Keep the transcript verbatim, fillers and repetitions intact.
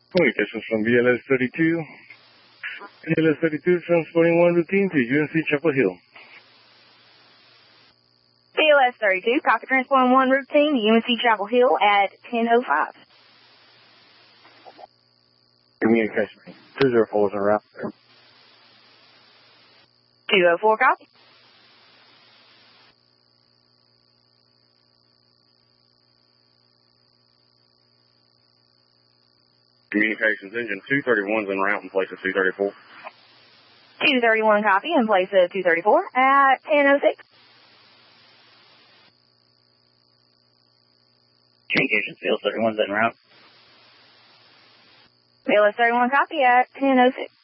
Communications from B L S thirty-two. B L S thirty-two transporting one routine to U N C Chapel Hill. B L S thirty-two, copy transporting one routine to U N C Chapel Hill at ten oh five. Communication two oh four is en route. two oh four, copy. Communications engine two thirty-one is en route in place of two thirty-four. two thirty-one, copy, in place of two thirty-four at ten oh six. Communications, B L S thirty-one is en route. B L S thirty-one, copy, at ten oh six.